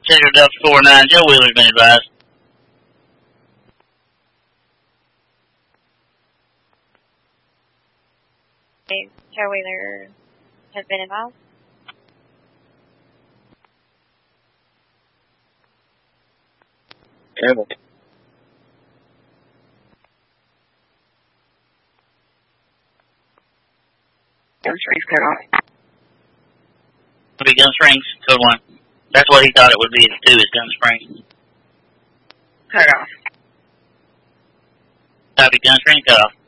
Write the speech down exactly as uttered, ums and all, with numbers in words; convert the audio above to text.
Checker Delta four nine, Joe Wheeler's been advised. Joe Wheeler has been advised. Hamilton. Gun Springs cut off. It'll be Gun Springs, code one. That's what he thought it would be to do is Gun Springs. Cut off. Copy, Gun Springs, cut off.